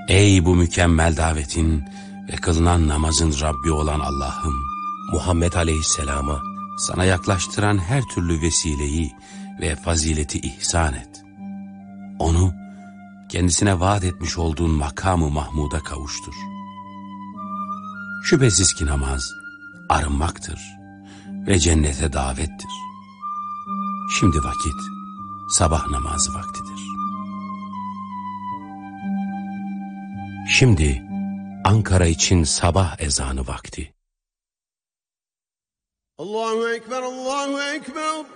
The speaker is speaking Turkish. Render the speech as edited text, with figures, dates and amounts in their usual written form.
Ey bu mükemmel davetin ve kılınan namazın Rabbi olan Allah'ım, Muhammed Aleyhisselam'a sana yaklaştıran her türlü vesileyi ve fazileti ihsan et. Onu kendisine vaat etmiş olduğun makamı Mahmud'a kavuştur. Şüphesiz ki namaz arınmaktır ve cennete davettir. Şimdi vakit sabah namazı vaktidir. Şimdi Ankara için sabah ezanı vakti. Allahu Ekber, Allahu Ekber.